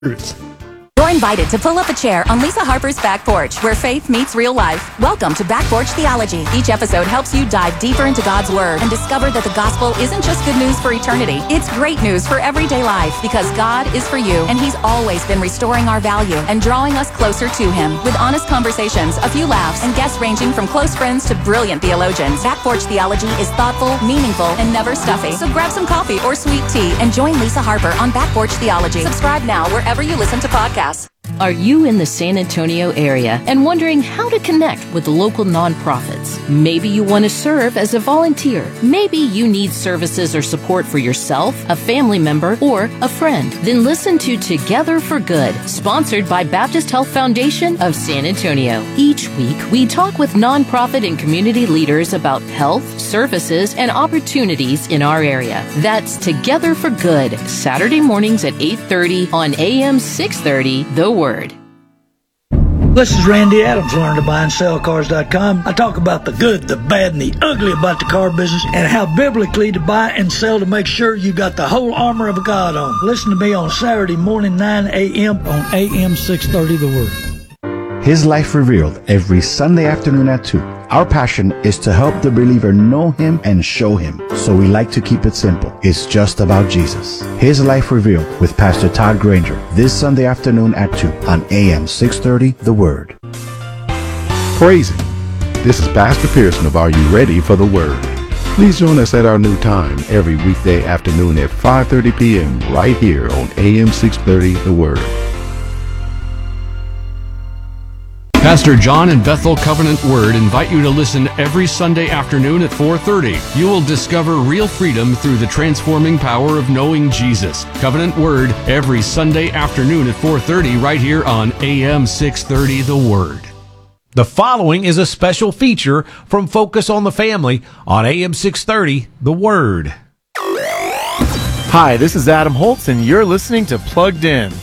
You're invited to pull up a chair on Lisa Harper's Back Porch, where faith meets real life. Welcome to Back Porch Theology. Each episode helps you dive deeper into God's Word and discover that the gospel isn't just good news for eternity. It's great news for everyday life, because God is for you, and He's always been restoring our value and drawing us closer to Him. With honest conversations, a few laughs, and guests ranging from close friends to brilliant theologians, Back Porch Theology is thoughtful, meaningful, and never stuffy. So grab some coffee or sweet tea and join Lisa Harper on Back Porch Theology. Subscribe now wherever you listen to podcasts. Are you in the San Antonio area and wondering how to connect with local nonprofits? Maybe you want to serve as a volunteer. Maybe you need services or support for yourself, a family member, or a friend. Then listen to Together for Good, sponsored by Baptist Health Foundation of San Antonio. Each week, we talk with nonprofit and community leaders about health, services, and opportunities in our area. That's Together for Good, Saturday mornings at 8:30 on AM 630, The Word. This is Randy Adams, learntobuyandSellCars.com. I talk about the good, the bad, and the ugly about the car business, and how biblically to buy and sell to make sure you got the whole armor of God on. Listen to me on Saturday morning, 9 a.m. on AM 630, The Word. His Life Revealed every Sunday afternoon at 2. Our passion is to help the believer know Him and show Him. So we like to keep it simple. It's just about Jesus. His Life Revealed with Pastor Todd Granger this Sunday afternoon at 2 on AM 630, The Word. Praise Him. This is Pastor Pearson of Are You Ready for the Word? Please join us at our new time every weekday afternoon at 5:30 p.m. right here on AM 630, The Word. Pastor John and Bethel Covenant Word invite you to listen every Sunday afternoon at 4:30. You will discover real freedom through the transforming power of knowing Jesus. Covenant Word every Sunday afternoon at 4:30 right here on AM 630 The Word. The following is a special feature from Focus on the Family on AM 630 The Word. Hi, this is Adam Holtz, and you're listening to Plugged In.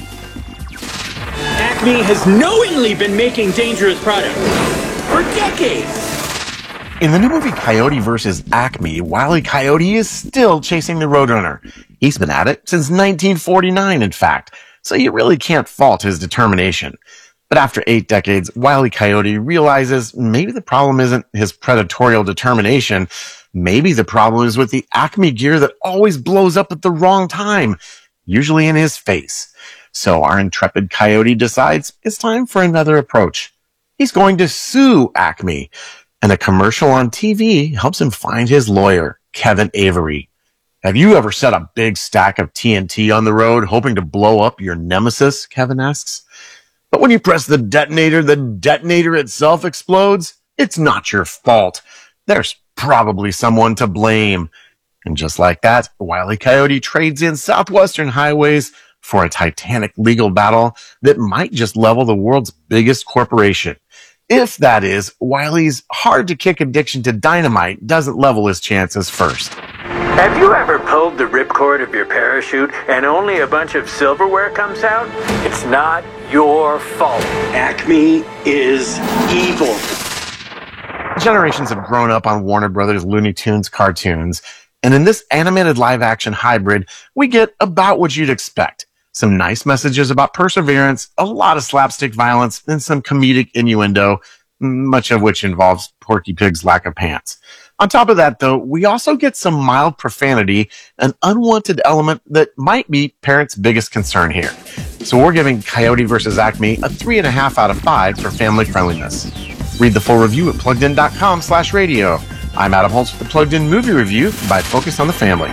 Acme has knowingly been making dangerous products for decades. In the new movie Coyote vs. Acme, Wile E. Coyote is still chasing the Roadrunner. He's been at it since 1949, in fact, so you really can't fault his determination. But after 8 decades, Wile E. Coyote realizes maybe the problem isn't his predatorial determination. Maybe the problem is with the Acme gear that always blows up at the wrong time, usually in his face. So our intrepid Coyote decides it's time for another approach. He's going to sue Acme, and a commercial on TV helps him find his lawyer, Kevin Avery. Have you ever set a big stack of TNT on the road hoping to blow up your nemesis? Kevin asks. But when you press the detonator itself explodes. It's not your fault. There's probably someone to blame. And just like that, Wile E. Coyote trades in Southwestern highways for a titanic legal battle that might just level the world's biggest corporation. If that is, Wile's hard-to-kick addiction to dynamite doesn't level his chances first. Have you ever pulled the ripcord of your parachute and only a bunch of silverware comes out? It's not your fault. Acme is evil. Generations have grown up on Warner Brothers Looney Tunes cartoons, and in this animated live-action hybrid, we get about what you'd expect. Some nice messages about perseverance, a lot of slapstick violence, and some comedic innuendo, much of which involves Porky Pig's lack of pants. On top of that, though, we also get some mild profanity, an unwanted element that might be parents' biggest concern here. So we're giving Coyote vs. Acme a 3.5 out of 5 for family friendliness. Read the full review at pluggedin.com/radio. I'm Adam Holtz with the Plugged In Movie Review by Focus on the Family.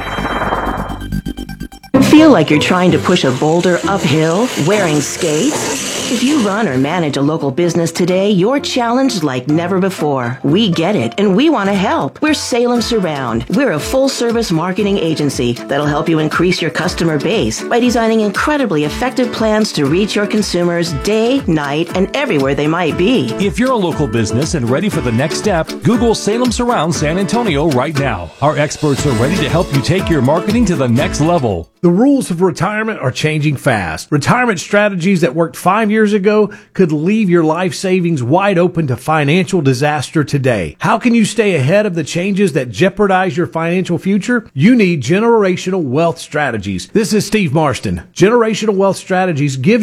Feel like you're trying to push a boulder uphill wearing skates? If you run or manage a local business today, you're challenged like never before. We get it, and we want to help. We're Salem Surround. We're a full-service marketing agency that'll help you increase your customer base by designing incredibly effective plans to reach your consumers day, night, and everywhere they might be. If you're a local business and ready for the next step, Google Salem Surround San Antonio right now. Our experts are ready to help you take your marketing to the next level. The rules of retirement are changing fast. Retirement strategies that worked 5 years years ago could leave your life savings wide open to financial disaster today. How can you stay ahead of the changes that jeopardize your financial future? You need Generational Wealth Strategies. This is Steve Marston. Generational Wealth Strategies gives